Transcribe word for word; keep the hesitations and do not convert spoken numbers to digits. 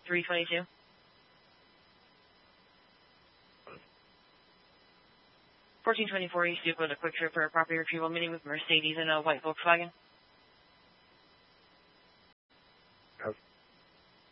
three twenty-two. fourteen twenty-four East Euclid, a quick trip for a property retrieval meeting with Mercedes and a white Volkswagen.